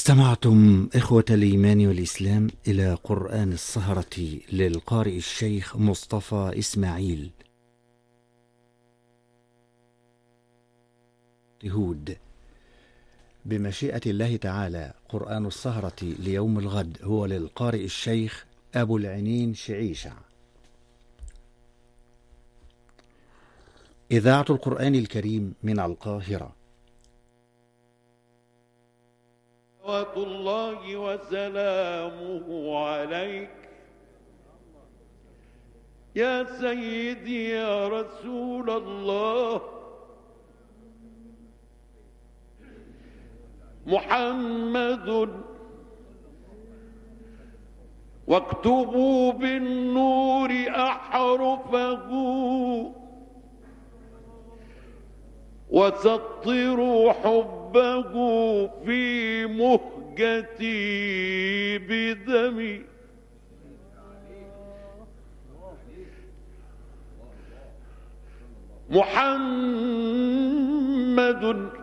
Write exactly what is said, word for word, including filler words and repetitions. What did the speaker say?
استمعتم إخوة الإيمان والإسلام إلى قرآن السهرة للقارئ الشيخ مصطفى إسماعيل هود. بمشيئة الله تعالى قرآن السهرة ليوم الغد هو للقارئ الشيخ أبو العنين شعيشع. إذاعة القرآن الكريم من القاهرة. صلوات الله وسلامه عليك يا سيدي يا رسول الله محمد، واكتبوا بالنور أحرفه وسطروا حبه في مهجتي بدمي. محمد